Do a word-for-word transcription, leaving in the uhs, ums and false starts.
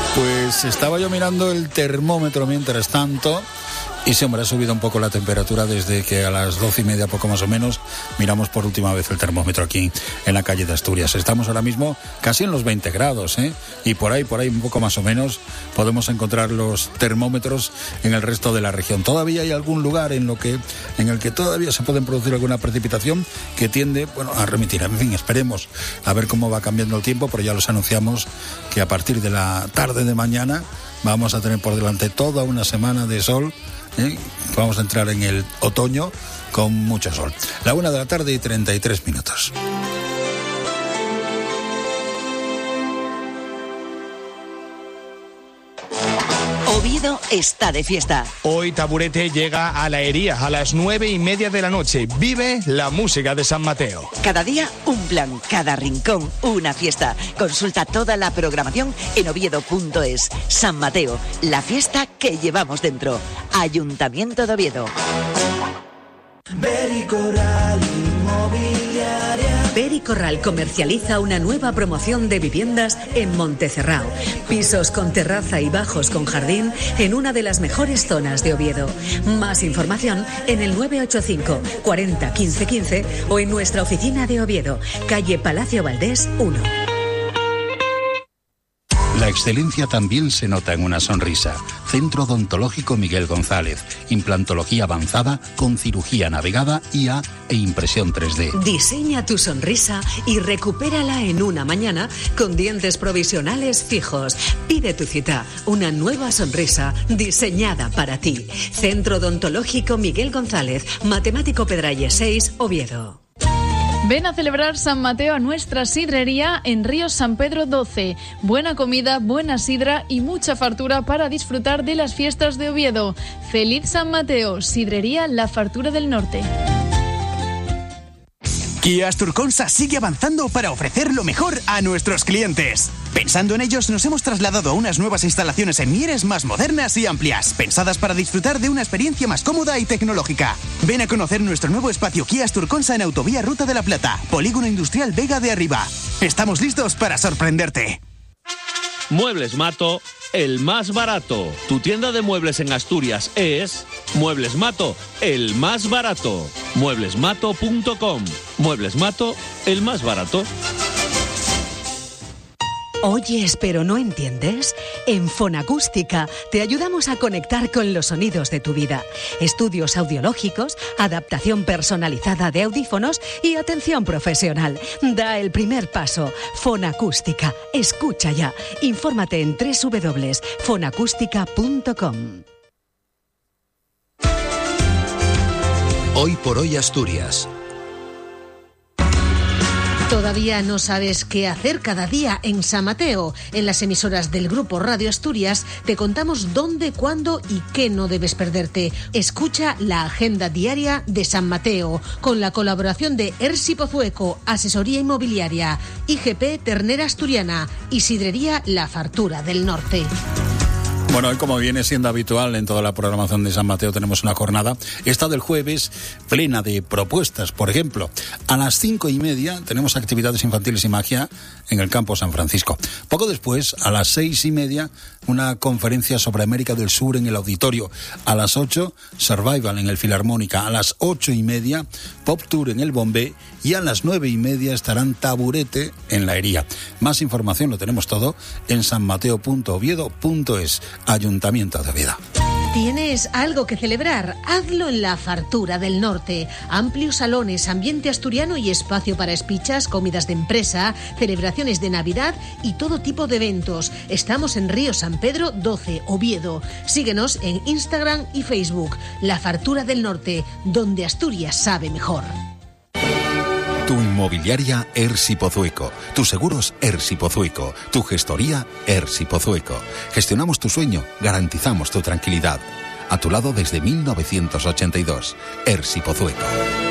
Pues estaba yo mirando el termómetro mientras tanto. Y sí, hombre, ha subido un poco la temperatura desde que a las doce y media, poco más o menos, miramos por última vez el termómetro aquí en la calle de Asturias. Estamos ahora mismo casi en los veinte grados, ¿eh? Y por ahí, por ahí, un poco más o menos, podemos encontrar los termómetros en el resto de la región. Todavía hay algún lugar en lo que, en el que todavía se pueden producir alguna precipitación que tiende, bueno, a remitir. En fin, esperemos a ver cómo va cambiando el tiempo, pero ya los anunciamos que a partir de la tarde de mañana vamos a tener por delante toda una semana de sol. ¿Eh? Vamos a entrar en el otoño con mucho sol. La una de la tarde y treinta y tres minutos. Oviedo está de fiesta. Hoy Taburete llega a la Hería a las nueve y media de la noche. Vive la música de San Mateo. Cada día un plan, cada rincón una fiesta. Consulta toda la programación en oviedo punto es. San Mateo, la fiesta que llevamos dentro. Ayuntamiento de Oviedo. Bericorral Inmobiliaria. Bericorral comercializa una nueva promoción de viviendas en Montecerrao. Pisos con terraza y bajos con jardín en una de las mejores zonas de Oviedo. Más información en el nueve ocho cinco, cuarenta, quince, quince o en nuestra oficina de Oviedo, calle Palacio Valdés uno. La excelencia también se nota en una sonrisa. Centro Odontológico Miguel González. Implantología avanzada con cirugía navegada, I A e impresión tres D. Diseña tu sonrisa y recupérala en una mañana con dientes provisionales fijos. Pide tu cita. Una nueva sonrisa diseñada para ti. Centro Odontológico Miguel González. Matemático Pedralles seis, Oviedo. Ven a celebrar San Mateo a nuestra sidrería en Ríos San Pedro doce. Buena comida, buena sidra y mucha fartura para disfrutar de las fiestas de Oviedo. ¡Feliz San Mateo! Sidrería La Fartura del Norte. Kia Asturconsa sigue avanzando para ofrecer lo mejor a nuestros clientes. Pensando en ellos, nos hemos trasladado a unas nuevas instalaciones en Mieres más modernas y amplias, pensadas para disfrutar de una experiencia más cómoda y tecnológica. Ven a conocer nuestro nuevo espacio Kia Asturconsa en Autovía Ruta de la Plata, Polígono Industrial Vega de Arriba. Estamos listos para sorprenderte. Muebles Mato, el más barato. Tu tienda de muebles en Asturias es Muebles Mato, el más barato. muebles mato punto com. Muebles Mato, el más barato. ¿Oyes pero no entiendes? En Fonacústica te ayudamos a conectar con los sonidos de tu vida. Estudios audiológicos, adaptación personalizada de audífonos y atención profesional. Da el primer paso. Fonacústica. Escucha ya. Infórmate en doble u doble u doble u punto fonacústica punto com. Hoy por hoy Asturias. ¿Todavía no sabes qué hacer cada día en San Mateo? En las emisoras del Grupo Radio Asturias te contamos dónde, cuándo y qué no debes perderte. Escucha la agenda diaria de San Mateo, con la colaboración de Ersi Pozueco, Asesoría Inmobiliaria, I G P Ternera Asturiana y Sidrería La Fartura del Norte. Bueno, hoy, como viene siendo habitual en toda la programación de San Mateo, tenemos una jornada, esta del jueves, plena de propuestas. Por ejemplo, a las cinco y media tenemos actividades infantiles y magia en el campo San Francisco. Poco después, a las seis y media, una conferencia sobre América del Sur en el auditorio. A las ocho, Survival en el Filarmónica. A las ocho y media, Pop Tour en el Bombé. Y a las nueve y media estarán Taburete en la Hería. Más información lo tenemos todo en san mateo punto oviedo punto es. Ayuntamiento de Oviedo. ¿Tienes algo que celebrar? Hazlo en La Fartura del Norte. Amplios salones, ambiente asturiano y espacio para espichas, comidas de empresa, celebraciones de Navidad y todo tipo de eventos. Estamos en Río San Pedro doce, Oviedo. Síguenos en Instagram y Facebook. La Fartura del Norte, donde Asturias sabe mejor. Tu inmobiliaria Ersi Pozueco, tus seguros Ersi Pozueco, tu gestoría Ersi Pozueco. Gestionamos tu sueño, garantizamos tu tranquilidad. A tu lado desde mil novecientos ochenta y dos, Ersi Pozueco.